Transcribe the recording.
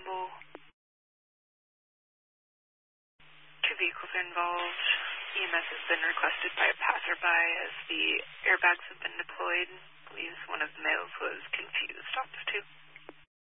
Campbell. 2 vehicles are involved. EMS has been requested by a passerby as the airbags have been deployed. Believes one of the males was confused. Officer 2.